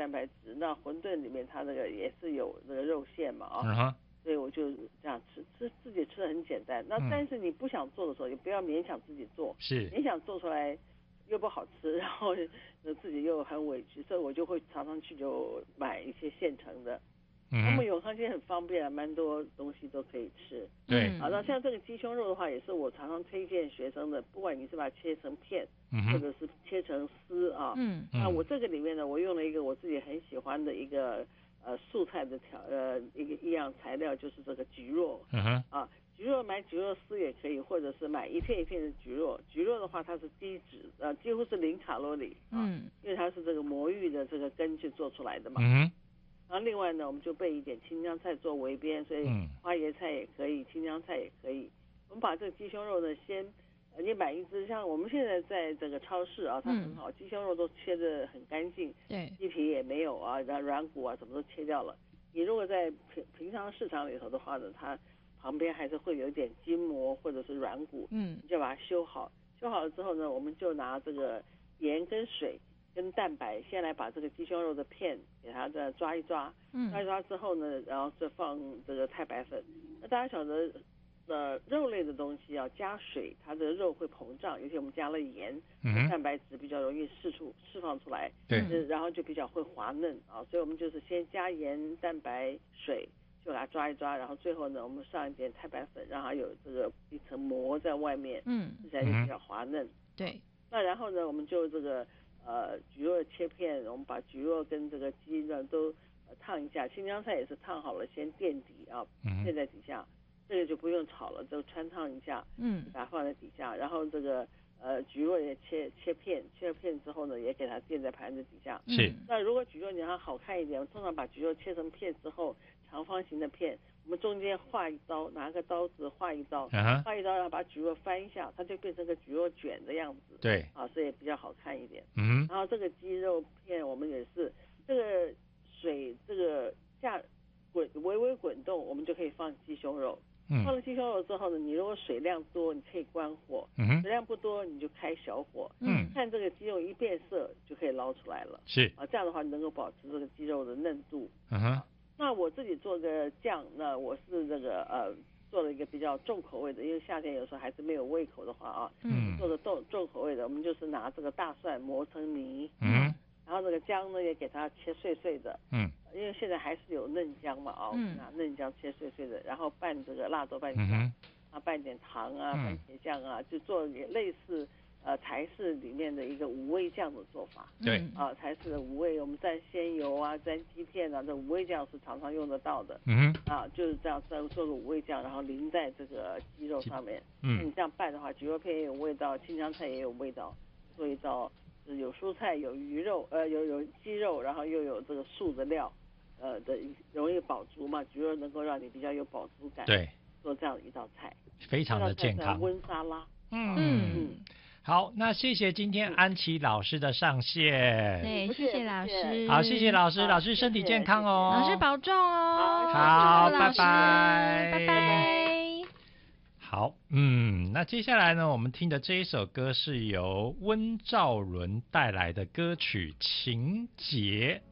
蛋白质，那馄饨里面它那个也是有那个肉馅嘛所以我就这样吃自己吃的很简单。那但是你不想做的时候，也不要勉强自己做， 是勉强做出来又不好吃，然后自己又很委屈，所以我就会常常去就买一些现成的。那么永康街很方便，蛮多东西都可以吃。 对， 那像这个鸡胸肉的话，也是我常常推荐学生的，不管你是把它切成片，或者是切成丝那我这个里面呢，我用了一个我自己很喜欢的一个素菜的一样材料，就是这个蒟蒻。蒟蒻买蒟蒻丝也可以，或者是买一片一片的蒟蒻。蒟蒻的话，它是低脂，几乎是0卡路里因为它是这个魔芋的这个根去做出来的嘛。然后另外呢，我们就备一点青江菜做围边，所以花椰菜也可以，青江菜也可以。我们把这个鸡胸肉呢，先你买一只，像我们现在在这个超市它很好，鸡胸肉都切得很干净， 对， 鸡皮也没有然后软骨什么都切掉了。你如果在平常市场里头的话呢，它旁边还是会有一点筋膜或者是软骨，你就把它修好。修好了之后呢，我们就拿这个盐跟水跟蛋白，先来把这个鸡胸肉的片给它再抓一抓，抓一抓之后呢，然后再放这个太白粉。那大家晓得，肉类的东西要加水，它的肉会膨胀，尤其我们加了盐，蛋白质比较容易释放出来， 对， 然后就比较会滑嫩所以我们就是先加盐、蛋白、水，就把它抓一抓，然后最后呢，我们上一点太白粉，让它有这个一层膜在外面，吃起来就比较滑嫩。 对， 那然后呢，我们就这个蒟蒻切片，我们把蒟蒻跟这个鸡呢都烫一下，青江菜也是烫好了，先垫底垫在底下，这个就不用炒了，就穿烫一下，把它放在底下，然后这个蒟蒻也切片之后呢，也给它垫在盘子底下。 是。 那如果蒟蒻你要好看一点，我通常把蒟蒻切成片之后，长方形的片，我们中间划一刀，拿个刀子划一刀，划一刀，然后把蒟蒻翻一下，它就变成个蒟蒻卷的样子。 对， 所以比较好看一点。然后这个鸡肉片我们也是，这个水这个微微滚动，我们就可以放鸡胸肉。放了鸡胸肉之后呢，你如果水量多，你可以关火；水量不多，你就开小火。看这个鸡肉一变色，就可以捞出来了。 是这样的话能够保持这个鸡肉的嫩度。那我自己做个酱，那我是这个做了一个比较重口味的，因为夏天有时候还是没有胃口的话做的重口味的，我们就是拿这个大蒜磨成泥，然后这个姜呢也给它切碎碎的，因为现在还是有嫩姜嘛拿嫩姜切碎碎的，然后拌这个辣豆瓣酱，拌点糖番茄酱就做类似台式里面的一个五味酱的做法。 对台式的五味，我们蘸鲜油蘸鸡片这五味酱是常常用得到的。就是这样做个五味酱，然后淋在这个鸡肉上面。你这样拌的话，蒟蒻片也有味道，青江菜也有味道，做一道有蔬菜有鱼肉有鸡肉，然后又有这个素的料容易饱足嘛，蒟蒻能够让你比较有饱足感。 对， 做这样一道菜， 非常的健康。 温沙拉。 好，那谢谢今天安琪老师的上线。 对，谢谢老师。 好，谢谢老师，老师身体健康哦。 老师保重哦。 好，拜拜。拜拜。 好，那接下来呢，我们听的这一首歌是由温兆伦带来的歌曲《情节》。